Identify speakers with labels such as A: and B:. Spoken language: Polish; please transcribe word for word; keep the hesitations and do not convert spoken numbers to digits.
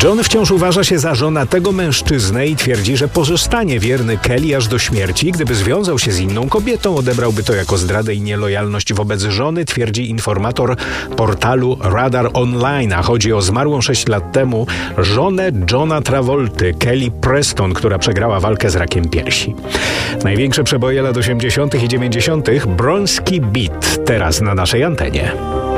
A: John wciąż uważa się za żonatego mężczyznę i twierdzi, że pozostanie wierny Kelly aż do śmierci. Gdyby związał się z inną kobietą, odebrałby to jako zdradę i nielojalność wobec żony, twierdzi informator portalu Radar Online. A chodzi o zmarłą sześć lat temu żonę Johna Travolty, Kelly Preston, która przegrała walkę z rakiem piersi. Największe przeboje lat osiemdziesiątych i dziewięćdziesiątych Bronski Beat teraz na naszej antenie.